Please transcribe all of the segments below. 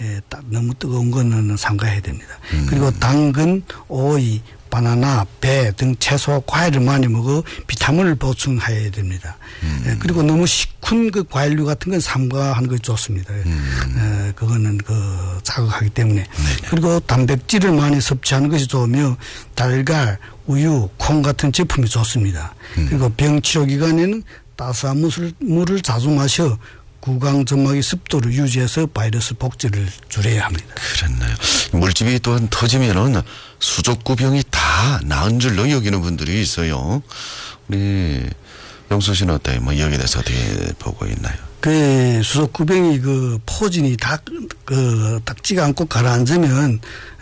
너무 뜨거운 거는 삼가해야 됩니다. 그리고 당근, 오이, 바나나, 배 등 채소와 과일을 많이 먹어 비타민을 보충해야 됩니다. 그리고 너무 시큰 그 과일류 같은 건 삼가하는 것이 좋습니다. 그거는 자극하기 때문에. 그리고 단백질을 많이 섭취하는 것이 좋으며 달걀, 우유, 콩 같은 제품이 좋습니다. 그리고 병 치료 기간에는 따스한 물을 자주 마셔 구강 점막의 습도를 유지해서 바이러스 복제를 줄여야 합니다. 그렇네요. 물집이 또한 터지면은 수족구병이 다 나은 줄로 여기는 분들이 있어요. 우리 영수 씨는 어때요? 뭐 여기에 대해서 어떻게 보고 있나요? 그 수족구병이 포진이 닦지가 않고 가라앉으면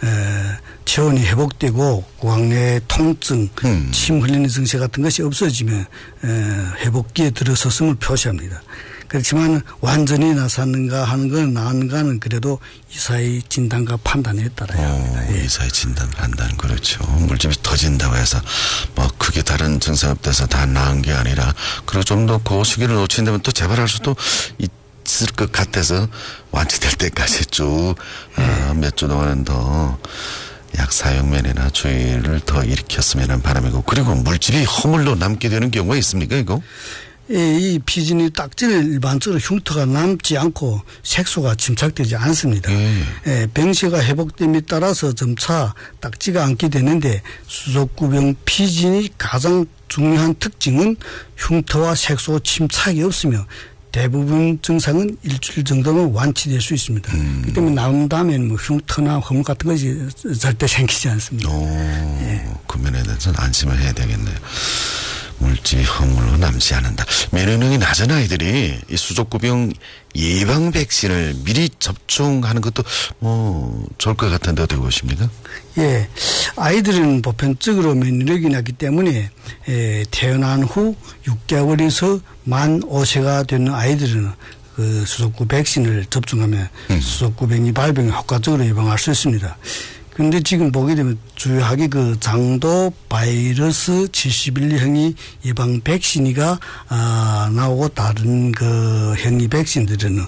체온이 회복되고 구강 내 통증, 침 흘리는 증세 같은 것이 없어지면 회복기에 들어섰음을 표시합니다. 그렇지만 완전히 나섰는가 하는 건 나은가는 그래도 의사의 진단과 판단에 따라야 합니다. 의사의 진단 판단 그렇죠. 물집이 터진다고 해서 뭐 크게 다른 증상 없대서 다 나은 게 아니라 그리고 좀 더 그 시기를 놓친다면 또 재발할 수도 있을 것 같아서 완치될 때까지 쭉 몇 주 동안은 더 약 사용면이나 주의를 더 일으켰으면 하는 바람이고 그리고 물집이 허물로 남게 되는 경우가 있습니까 이거? 이 피진이 딱지는 일반적으로 흉터가 남지 않고 색소가 침착되지 않습니다. 병세가 회복됨에 따라서 점차 딱지가 않게 되는데 수족구병 피진이 가장 중요한 특징은 흉터와 색소 침착이 없으며 대부분 증상은 일주일 정도면 완치될 수 있습니다. 그렇기 때문에 나온 다음에는 뭐 흉터나 허물 같은 것이 절대 생기지 않습니다. 그 면에 대해서는 안심을 해야 되겠네요. 물집이 허물로 남지 않는다. 면역력이 낮은 아이들이 이 수족구병 예방 백신을 미리 접종하는 것도 좋을 것 같은데 어떻게 보십니까? 예, 아이들은 보편적으로 면역력이 낮기 때문에 태어난 후 6개월에서 만 5세가 되는 아이들은 그 수족구 백신을 접종하면 수족구병이 발병을 효과적으로 예방할 수 있습니다. 그런데 지금 보게 되면 주요하게 그 장도 바이러스 71형이 예방 백신이가 나오고 다른 그 형이 백신들은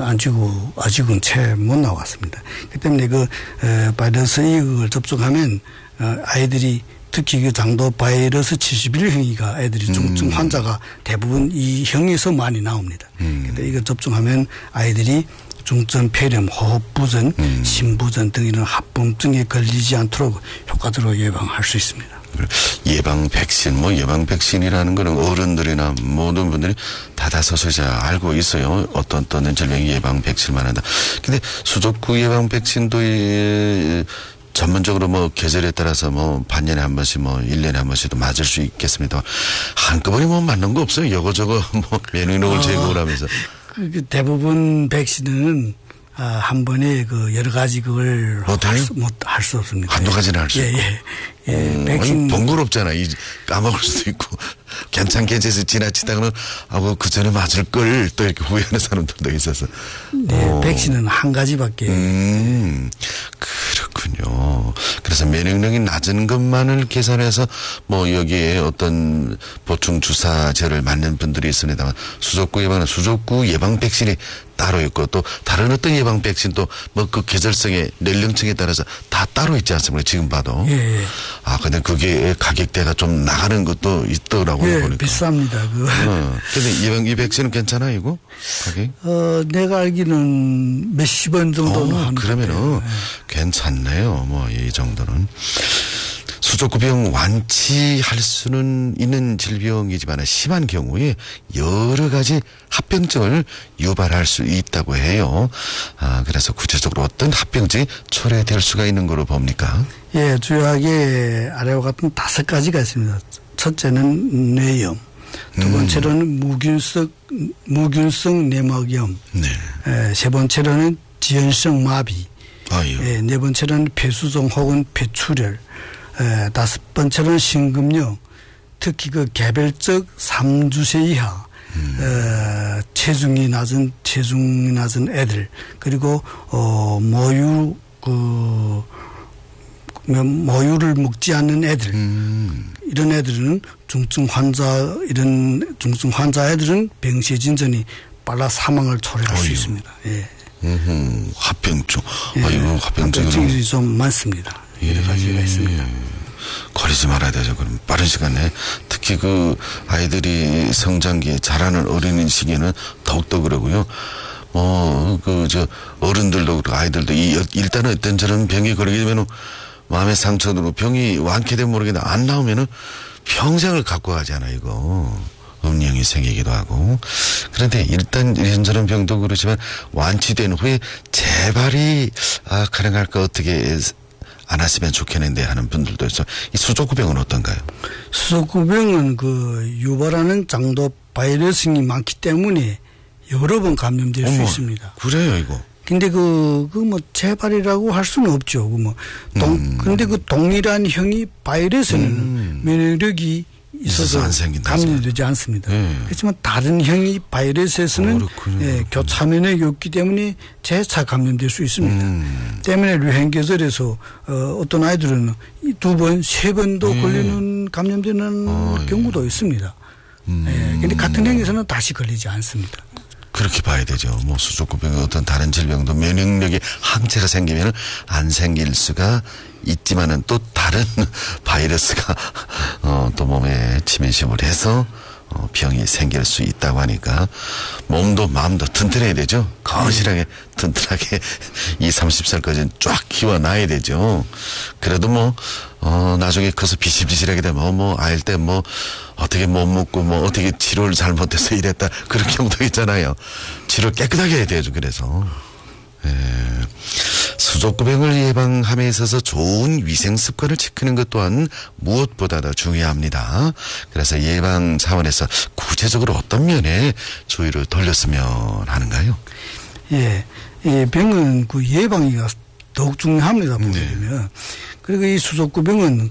아직은 채 못 나왔습니다. 그렇기 때문에 바이러스 이걸 접종하면 아이들이 특히 그 장도 바이러스 71형이가 애들이 중증 환자가 대부분 이 형에서 많이 나옵니다. 그런데 이걸 접종하면 아이들이 중증 폐렴, 호흡부전, 심부전 등 이런 합병증에 걸리지 않도록 효과적으로 예방할 수 있습니다. 예방 백신, 예방 백신이라는 거는 어른들이나 모든 분들이 다다서서히 알고 있어요. 어떤 질병이 예방 백신만 한다. 근데 수족구 예방 백신도 전문적으로 계절에 따라서 반년에 한 번씩 1년에 한 번씩도 맞을 수 있겠습니다. 한꺼번에 맞는 거 없어요. 여거저거 면역력을 제거를 하면서. 대부분 백신은 한 번에 여러 가지 그걸 할 수 없습니다. 한두 가지는 할 수 있고. 백신 번거롭잖아. 까먹을 수도 있고 괜찮게 해서 지나치다가는 그 전에 맞을 걸 또 이렇게 후회하는 사람들도 있어서. 네, 백신은 한 가지밖에. 그렇군요. 그래서 면역력이 낮은 것만을 계산해서 여기에 어떤 보충 주사제를 맞는 분들이 있습니다만 수족구 예방은 수족구 예방 백신이 따로 있고 또 다른 어떤 예방 백신도 그 계절성에 연령층에 따라서 다 따로 있지 않습니까? 지금 봐도. 예. 근데 그게 가격대가 좀 나가는 것도 있더라고요. 예, 보니까. 비쌉니다. 그래서 이 백신은 괜찮아 이거? 가격? 내가 알기는 몇십 원 정도는 하는 그러면은 괜찮네요. 이 정도는. 수족구병 완치할 수는 있는 질병이지만 심한 경우에 여러 가지 합병증을 유발할 수 있다고 해요. 그래서 구체적으로 어떤 합병증이 초래될 수가 있는 거로 봅니까? 예, 주요하게 아래와 같은 5가지가 있습니다. 첫째는 뇌염, 두 번째로는 무균성 내막염, 세 번째로는 지연성 마비, 네 번째로는 폐수종 혹은 폐출혈, 다섯 번째로는 심근염, 특히 개별적 3주세 이하 체중이 낮은 애들, 그리고 모유를 먹지 않는 애들, 이런 애들은 중증 환자 애들은 병세 진전이 빨라 사망을 초래할 수 있습니다. 예. 합병증. 예, 이거 합병증이 합병증이 좀 많습니다. 여러 가지가 있습니다. 걸리지 말아야 되죠. 그럼 빠른 시간에 특히 그 아이들이 성장기에 자라는 어린이 시기에는 더욱더 그러고요. 어른들도 그렇고 아이들도 일단은 어떤 저런 병이 걸리게 되면은 마음의 상처로 병이 완쾌되면 모르겠는데 안 나오면은 평생을 갖고 가잖아요, 이거. 음령이 생기기도 하고. 그런데 일단 이런저런 병도 그렇지만 완치된 후에 재발이 가능할까 어떻게 안 하시면 좋겠는데 하는 분들도 있어. 이 수족구병은 어떤가요? 수족구병은 유발하는 장도 바이러스이 많기 때문에 여러 번 감염될 수 있습니다. 그래요, 이거. 근데 재발이라고 할 수는 없죠. 근데 동일한 형의 바이러스는 면역력이 있어서 감염되지 않습니다. 그렇지만 다른 형의 바이러스에서는 교차 면역이 없기 때문에 재차 감염될 수 있습니다. 때문에 유행계절에서 어떤 아이들은 2번, 3번도 걸리는 감염되는 경우도 있습니다. 근데 같은 형에서는 다시 걸리지 않습니다. 그렇게 봐야 되죠. 수족구병 어떤 다른 질병도 면역력에 항체가 생기면 안 생길 수가 있지만은 또 다른 바이러스가 또 몸에 침입을 해서 병이 생길 수 있다고 하니까 몸도 마음도 튼튼해야 되죠. 건실하게 튼튼하게 20, 30살까지는 쫙 키워놔야 되죠. 그래도 나중에 커서 비실비실하게 되면 아일 때 어떻게 못 먹고 어떻게 치료를 잘못해서 이랬다 그런 경우도 있잖아요. 치료를 깨끗하게 해야 되죠. 그래서 수족구병을 예방함에 있어서 좋은 위생 습관을 지키는 것 또한 무엇보다도 중요합니다. 그래서 예방 차원에서 구체적으로 어떤 면에 주의를 돌렸으면 하는가요? 이 병은 예방이가 더욱 중요합니다. 보게 되면. 그리고 이 수족구병은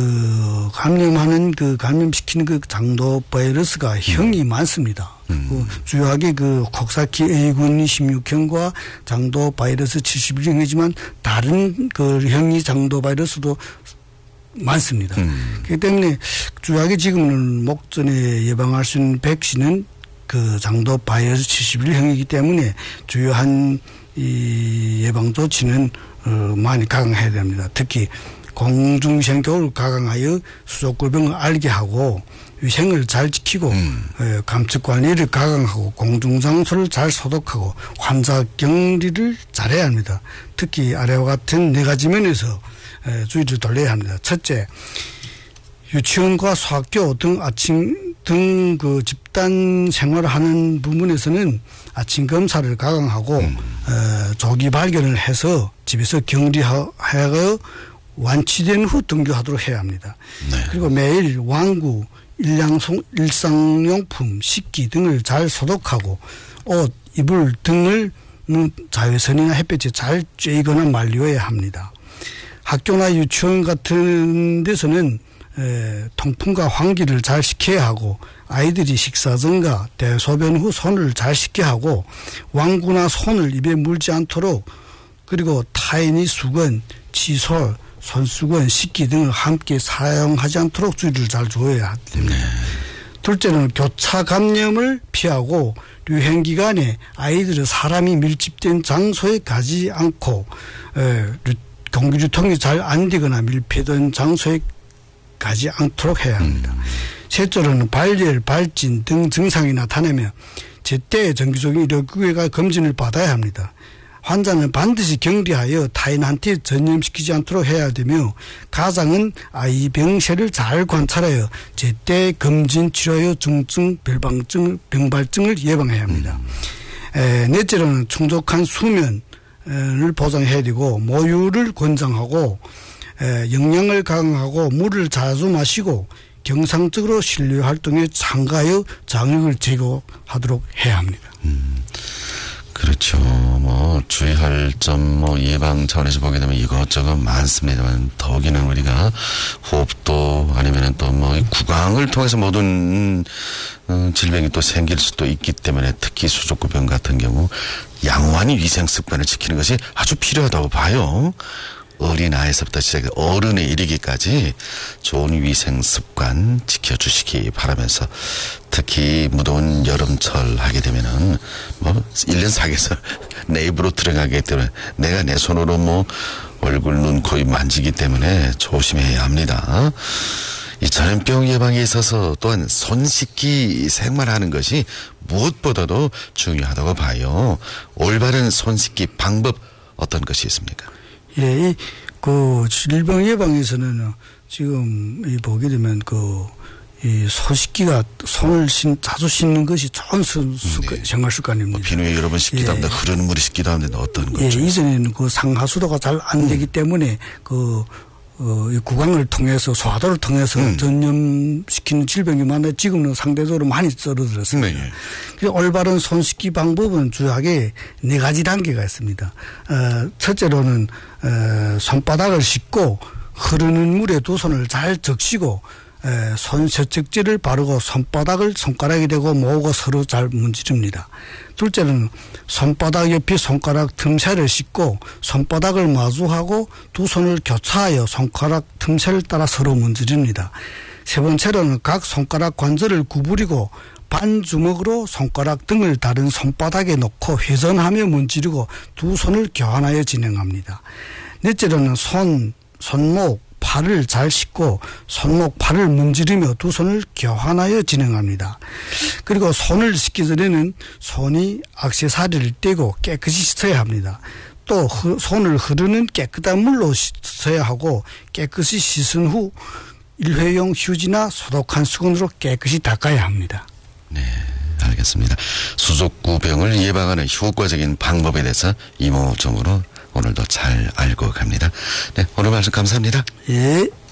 감염시키는 장도 바이러스가 형이 많습니다. 주요하게 콕사키 A군 26형과 장도 바이러스 71형이지만 다른 형의 장도 바이러스도 많습니다. 그렇기 때문에 주요하게 지금은 목전에 예방할 수 있는 백신은 장도 바이러스 71형이기 때문에 주요한 이 예방 조치는 많이 강화해야 됩니다. 특히 공중위생 교육을 강화하여 수족구병을 알게 하고 위생을 잘 지키고 감축 관리를 강화하고 공중장소를 잘 소독하고 환자 격리를 잘해야 합니다. 특히 아래와 같은 4가지 면에서 주의를 돌려야 합니다. 첫째, 유치원과 소학교 등 집단 생활을 하는 부분에서는 아침 검사를 강화하고 조기 발견을 해서 집에서 격리하여 완치된 후 등교하도록 해야 합니다. 그리고 매일 완구, 일상용품, 식기 등을 잘 소독하고 옷, 이불 등을 자외선이나 햇볕에 잘 쬐거나 말려야 합니다. 학교나 유치원 같은 데서는 통풍과 환기를 잘 시켜야 하고 아이들이 식사 전과 대소변 후 손을 잘 씻게 하고 완구나 손을 입에 물지 않도록 그리고 타인이 수건, 칫솔, 손수건, 식기 등을 함께 사용하지 않도록 주의를 잘 줘야 됩니다. 둘째는 교차 감염을 피하고 유행 기간에 아이들은 사람이 밀집된 장소에 가지 않고 공기 유통이 잘 안 되거나 밀폐된 장소에 가지 않도록 해야 합니다. 셋째로는 발열, 발진 등 증상이 나타나면 제때 정기적인 의료기관 검진을 받아야 합니다. 환자는 반드시 격리하여 타인한테 전염시키지 않도록 해야 되며 가장은 아이 병세를 잘 관찰하여 제때 검진 치료하여 중증 병발증을 예방해야 합니다. 넷째로는 충족한 수면을 보장해야 되고 모유를 권장하고 영양을 강화하고 물을 자주 마시고 경상적으로 실내 활동에 참가하여 장력을 제고하도록 해야 합니다. 그렇죠. 주의할 점, 예방 차원에서 보게 되면 이것저것 많습니다만, 더욱이나 우리가 호흡도 아니면은 또 구강을 통해서 모든 질병이 또 생길 수도 있기 때문에 특히 수족구병 같은 경우 양호한 위생 습관을 지키는 것이 아주 필요하다고 봐요. 어린아이에서부터 시작해 어른에 이르기까지 좋은 위생 습관 지켜주시기 바라면서 특히 무더운 여름철 하게 되면은 뭐 1년 사계절 내 입으로 들어가기 때문에 내가 내 손으로 뭐 얼굴, 눈, 코, 입 만지기 때문에 조심해야 합니다. 이 전염병 예방에 있어서 또한 손 씻기 생활하는 것이 무엇보다도 중요하다고 봐요. 올바른 손 씻기 방법 어떤 것이 있습니까? 예, 그 질병 예방에서는 지금 이 보게 되면 이 손 씻기가 손을 자주 씻는 것이 좋은 생활 습관입니다. 비누에 여러 번 씻기도 합니다. 흐르는 물에 씻기도 합니다. 어떤 거죠? 예, 이전에는 그 상하수도가 잘 안 되기 때문에 이 구강을 통해서 소화도를 통해서 전염시키는 질병이 많아요. 지금은 상대적으로 많이 줄어들었습니다. 네. 그래서 올바른 손 씻기 방법은 주요하게 4가지 단계가 있습니다. 첫째로는 손바닥을 씻고 흐르는 물에 두 손을 잘 적시고 손 세척제를 바르고 손바닥을 손가락에 대고 모으고 서로 잘 문지릅니다. 둘째는 손바닥 옆이 손가락 틈새를 씻고 손바닥을 마주하고 두 손을 교차하여 손가락 틈새를 따라 서로 문지릅니다. 세 번째로는 각 손가락 관절을 구부리고 반주먹으로 손가락 등을 다른 손바닥에 놓고 회전하며 문지르고 두 손을 교환하여 진행합니다. 넷째로는 손목, 팔을 잘 씻고 손목, 팔을 문지르며 두 손을 교환하여 진행합니다. 그리고 손을 씻기 전에는 손이 액세서리를 떼고 깨끗이 씻어야 합니다. 또 손을 흐르는 깨끗한 물로 씻어야 하고 깨끗이 씻은 후 일회용 휴지나 소독한 수건으로 깨끗이 닦아야 합니다. 네, 알겠습니다. 수족구병을 예방하는 효과적인 방법에 대해서 이모저모로 오늘도 잘 알고 갑니다. 네, 오늘 말씀 감사합니다. 예.